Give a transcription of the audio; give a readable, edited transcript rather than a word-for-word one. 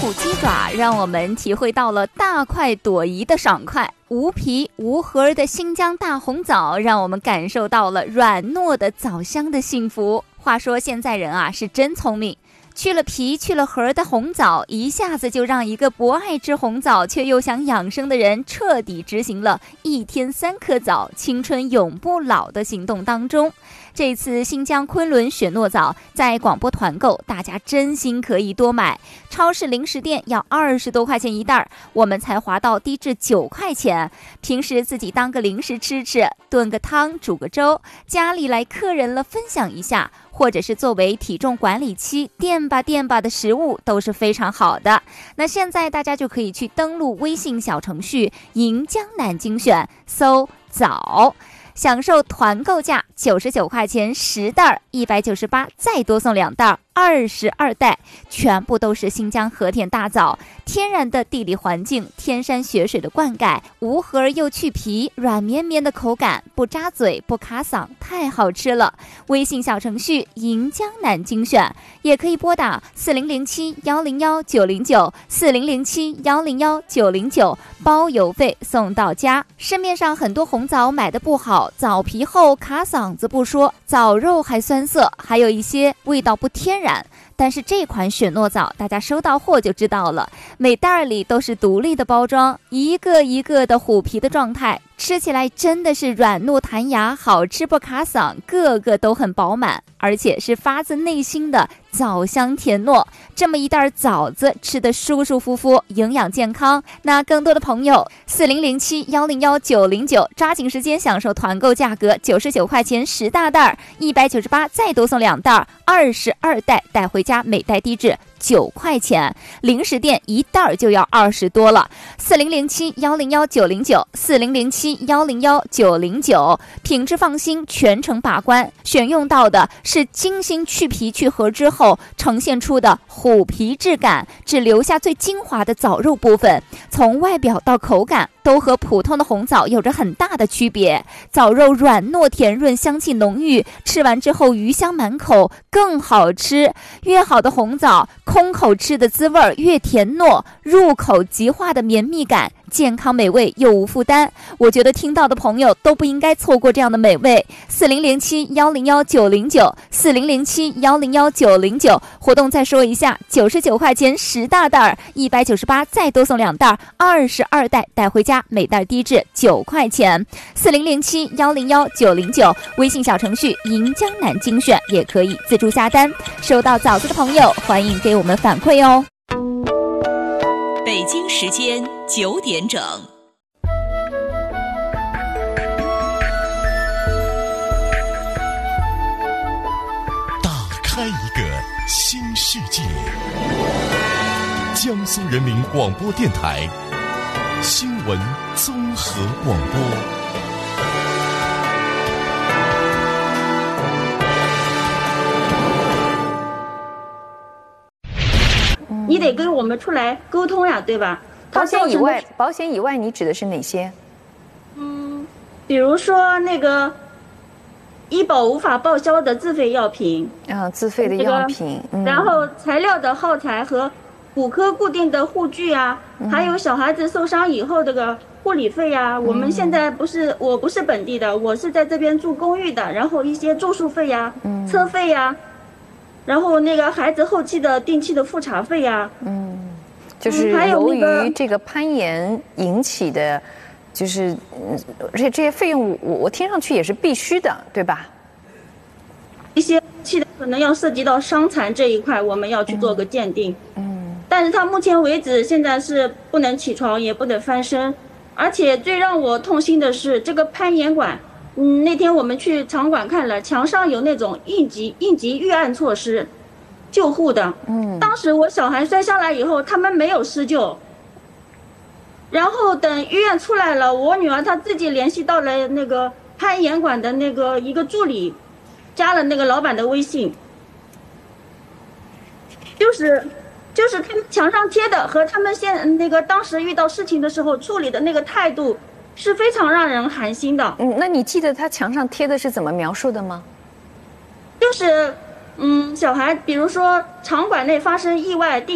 虎鸡爪让我们体会到了大快朵颐的爽快，无皮无核的新疆大红枣让我们感受到了软糯的枣香的幸福。话说现在人啊是真聪明，去了皮去了核的红枣，一下子就让一个不爱吃红枣却又想养生的人彻底执行了1天3颗枣，青春永不老的行动当中。这次新疆昆仑雪糯枣在广播团购，大家真心可以多买，超市零食店要20多块钱一袋，我们才划到低至9块钱。平时自己当个零食吃吃，炖个汤煮个粥，家里来客人了分享一下，或者是作为体重管理期垫吧垫吧的食物都是非常好的。那现在大家就可以去登录微信小程序银江南精选，搜枣，享受团购价99块钱10袋，198再多送2袋，22袋，全部都是新疆和田大枣，天然的地理环境，天山雪水的灌溉，无核又去皮，软绵绵的口感，不扎嘴不卡嗓，太好吃了。微信小程序银江南精选，也可以拨打4007-101-909，4007-101-909，包邮费送到家。市面上很多红枣买的不好，枣皮厚卡嗓子不说，枣肉还酸涩，还有一些味道不天然。但是这款雪糯枣大家收到货就知道了，每袋里都是独立的包装，一个一个的虎皮的状态，吃起来真的是软糯弹牙，好吃不卡嗓，个个都很饱满，而且是发自内心的枣香甜糯。这么一袋枣子吃得舒舒服服，营养健康。那更多的朋友4007-101-909，抓紧时间享受团购价格99块钱10大袋，198再多送2袋，22袋带回家，每袋低至9块钱，零食店一袋就要20多了。4007-101-909，4007-101-909，品质放心，全程把关，选用到的是精心去皮去核之后呈现出的虎皮质感，只留下最精华的枣肉部分，从外表到口感都和普通的红枣有着很大的区别。枣肉软糯甜润，香气浓郁，吃完之后余香满口，更好吃。越好的红枣，空口吃的滋味越甜糯，入口即化的绵密感，健康美味又无负担。我觉得听到的朋友都不应该错过这样的美味。4007-101-909， 4007-101-909，活动再说一下，99块钱10大袋，198再多送2袋，22袋带回家，每袋低至9块钱。4007-101-909，微信小程序银江南精选也可以自助下单。收到枣子的朋友，欢迎给我们反馈哦。 北京时间9点整。 打开一个新世界。江苏人民广播电台新闻综合广播。 你得跟我们出来沟通呀，对吧？ 保险以外，你指的是哪些？ 比如说那个医保无法报销的自费药品， 自费的药品， 然后材料的耗材和骨科固定的护具啊，还有小孩子受伤以后这个护理费呀。我们现在我不是本地的，我是在这边住公寓的，然后一些住宿费呀、车费呀。然后那个孩子后期的定期的复查费呀， 就是由于这个攀岩引起的，就是而且这些费用我听上去也是必须的，对吧？ 一些期的可能要涉及到伤残这一块，我们要去做个鉴定。但是他目前为止现在是不能起床，也不能翻身，而且最让我痛心的是这个攀岩馆。那天我们去场馆看了，墙上有那种应急预案措施，救护的。当时我小孩摔下来以后，他们没有施救。然后等医院出来了，我女儿她自己联系到了那个攀岩馆的那个一个助理，加了那个老板的微信，就是他们墙上贴的和他们当时遇到事情的时候处理的那个态度。是非常让人寒心的。 那你记得他墙上贴的是怎么描述的吗？ 就是，小孩，比如说场馆内发生意外，